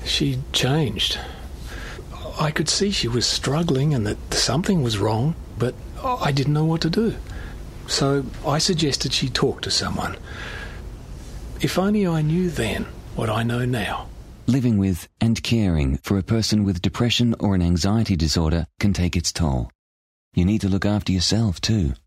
She changed. I could see she was struggling and that something was wrong, but I didn't know what to do. So I suggested she talk to someone. If only I knew then what I know now. Living with and caring for a person with depression or an anxiety disorder can take its toll. You need to look after yourself too.